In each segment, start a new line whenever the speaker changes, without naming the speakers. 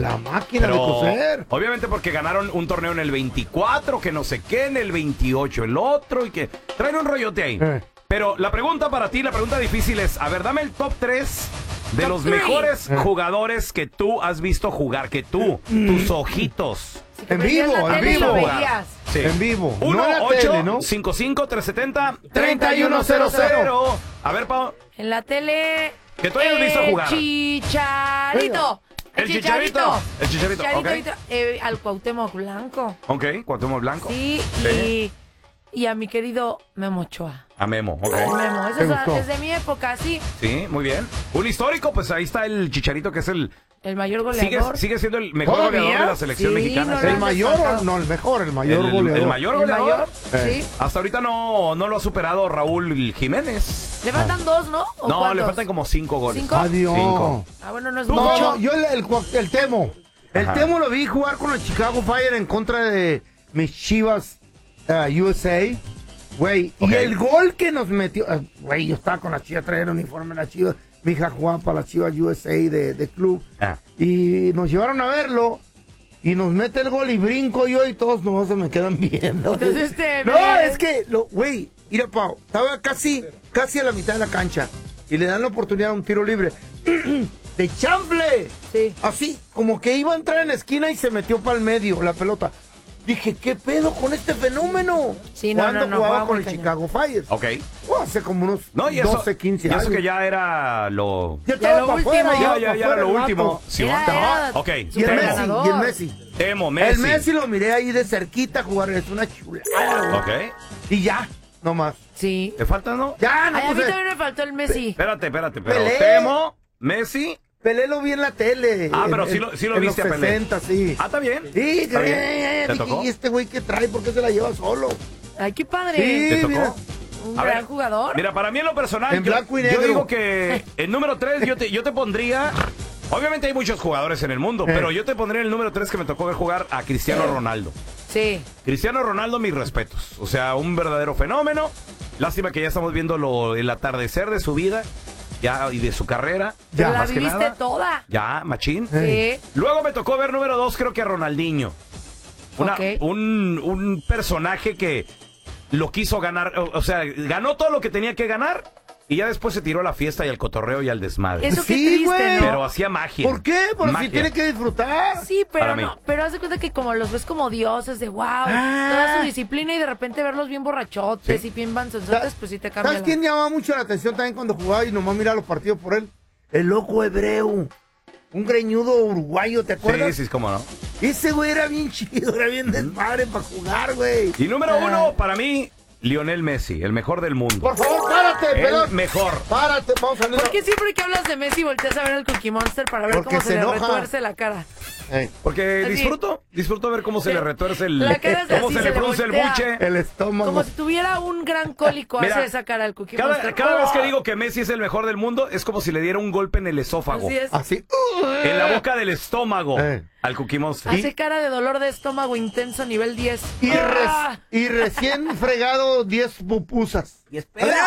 la máquina de coser.
Obviamente porque ganaron un torneo en el 24, que no sé qué, en el 28 el otro, y que traen un rollote ahí. Pero la pregunta para ti, la pregunta difícil es, a ver, dame el top 3 de los mejores jugadores que tú has visto jugar, que tú, tus ojitos.
En vivo.
Sí.
En vivo.
1-855-370-3100. A ver, Pau.
En la tele.
Que tú hayas visto jugar.
Chicharito.
El Chicharito. El Chicharito, ok.
Al Cuauhtémoc Blanco.
Ok, Cuauhtémoc Blanco.
Sí, y a mi querido Memo Ochoa.
A Memo, ok.
Memo, eso es de mi época, sí.
Sí, muy bien. Un histórico, pues ahí está el Chicharito, que es el
mayor goleador.
Sigue siendo el mejor goleador de la selección mexicana.
¿El mayor? No, el mejor, el mayor goleador.
¿El mayor goleador?
Sí.
Hasta ahorita no lo ha superado Raúl Jiménez.
Le faltan 2, ¿no?
No,
¿cuántos?
le faltan como 5 goles.
¿5?
Adiós.
5.
Ah, bueno, no es mucho.
No, yo el Temo. El Temo lo vi jugar con el Chicago Fire en contra de mis Chivas USA. Güey, y el gol que nos metió... Güey, yo estaba con la Chivas, traía el uniforme de la Chivas. Mi hija jugaba para la Chivas USA de club. Y nos llevaron a verlo. Y nos mete el gol y brinco yo y todos nomás se me quedan viendo.
Entonces
es que, güey, mira, Pau, estaba casi a la mitad de la cancha. Y le dan la oportunidad a un tiro libre. ¡De chanfle!
Sí.
Así, como que iba a entrar en la esquina y se metió para el medio la pelota. Dije, ¿qué pedo con este fenómeno?
Sí,
cuando jugaba con el
cañón.
Chicago Fire.
Ok.
Hace como unos
y eso,
12, 15 años.
Y eso que ya era lo...
Ya estaba para afuera,
ya era lo último. Sí, ok.
Y el Messi.
Temo, Messi.
El Messi lo miré ahí de cerquita jugar, es una chulada.
Ok.
Y ya, nomás.
Sí.
¿Te falta, no?
Ya, no,
Ay, a mí también me faltó el Messi.
Espérate, pero
Pelé.
Temo, Messi...
Pelé lo vi en la tele.
Pero sí lo viste a Pelé.
60, sí.
Está bien.
Sí,
Está bien. ¿Te tocó?
¿Y este güey qué trae? ¿Por qué se la lleva solo?
Ay, qué padre.
Sí,
¿Te tocó?
mira.
Un gran jugador.
Mira, para mí en lo personal,
En blanco y negro.
yo digo que el número 3 yo te pondría... Obviamente hay muchos jugadores en el mundo, pero yo te pondría en el número 3 que me tocó ver jugar a Cristiano Ronaldo.
Sí.
Cristiano Ronaldo, mis respetos. O sea, un verdadero fenómeno. Lástima que ya estamos viendo el atardecer de su vida. Ya, y de su carrera.
Ya la
más que
viviste
nada.
toda.
Ya, machín.
Sí.
Luego me tocó ver número 2, creo que a Ronaldinho. Un personaje que lo quiso ganar. O sea, ganó todo lo que tenía que ganar. Y ya después se tiró a la fiesta y al cotorreo y al desmadre.
Eso
Sí,
qué triste,
güey.
¿no?
Pero hacía magia.
¿Por qué? Porque
Magia.
si tiene que disfrutar.
Sí, pero
Para mí.
no. Pero haz de cuenta que como los ves como dioses de wow, toda su disciplina y de repente verlos bien borrachotes y bien banzonzotes, pues sí te cambia.
¿Sabes quién llamaba mucho la atención también cuando jugaba y nomás miraba los partidos por él? El loco hebreo. Un greñudo uruguayo, ¿te acuerdas?
Sí, cómo no.
Ese güey era bien chido, era bien desmadre para jugar, güey.
Y número 1, para mí, Lionel Messi, el mejor del mundo.
Por favor, párate,
El
pelón.
mejor.
Párate, vamos a salir.
¿Por qué siempre que hablas de Messi volteas a ver al Cookie Monster para ver
Porque
cómo
se
se le
enoja.
retuerce la cara?
Porque
Así.
disfruto ver cómo se le retuerce
La cara es
cómo
así,
se le produce el
voltea.
buche.
El estómago.
Como si tuviera un gran cólico
Mira,
hace esa cara al Cookie Monster.
Cada vez que digo que Messi es el mejor del mundo, es como si le diera un golpe en el esófago.
Así es.
Así.
En la boca del estómago al Cookie Monster.
Hace cara de dolor de estómago intenso nivel 10.
Y recién fregado 10 pupusas.
Y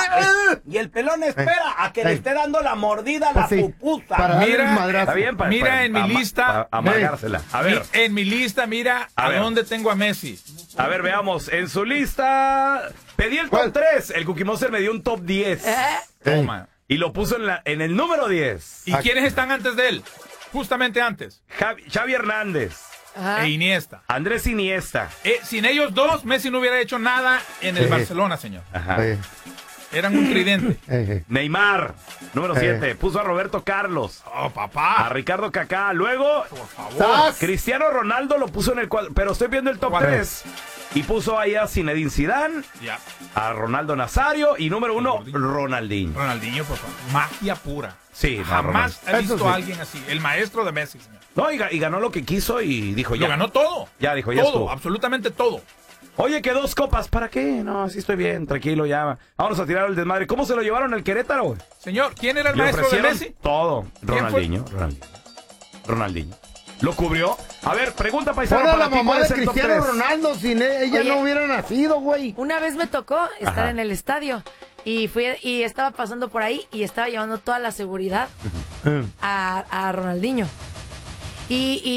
el pelón espera a que le esté dando la mordida a la pupusa.
Para darle
Mira,
el madrazo.
Está bien,
Mira en mi lista.
Para amargársela. A ver,
En mi lista, mira a
ver.
dónde tengo a Messi.
veamos. En su lista, pedí el top
¿Cuál?
3. El Cookie Monster me dio un top 10.
Toma.
Y lo puso en el número 10.
¿Y quiénes están antes de él? Justamente antes.
Xavi Hernández.
Ajá.
E Iniesta.
Andrés Iniesta.
Sin ellos dos, Messi no hubiera hecho nada en el Barcelona, señor.
Ajá.
Eran un tridente.
Neymar, número 7. Puso a Roberto Carlos.
Oh,
A
papá.
Ricardo Kaká. Luego,
Por favor.
¡Sas!
Cristiano Ronaldo lo puso en el cuadro. Pero estoy viendo el top
¿Cuál
3. Y puso ahí a Zinedine Zidane,
Ya.
a Ronaldo Nazario y número 1, Ronaldinho.
Ronaldinho, por favor. Magia pura.
Sí, no,
Jamás he
Eso
visto
sí.
a alguien así. El maestro de Messi, señor.
No, y ganó lo que quiso y dijo ya.
Lo ganó todo.
Ya dijo, ya
todo,
estuvo.
absolutamente todo.
Oye, que 2 copas, ¿para qué? No, así estoy bien, tranquilo ya. Vamos a tirar el desmadre. ¿Cómo se lo llevaron al Querétaro?
Señor, ¿quién era el
Le
maestro de
ofrecieron
Messi?
todo.
¿Quién
Ronaldinho. ¿Lo cubrió? A ver, pregunta paisano
Ahora
para
la
ti,
mamá
¿cuál
de
es el top
Cristiano
3?
Ronaldo, sin ella
Oye.
no hubiera nacido, güey.
Una vez me tocó estar
Ajá.
en el estadio y estaba pasando por ahí y estaba llevando toda la seguridad a Ronaldinho. Y